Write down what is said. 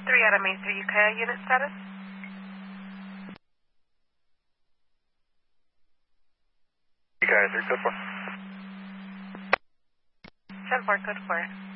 3 Adam A3 Ukiah, unit status? Ukiah 3, code 4. 10-4, code 4.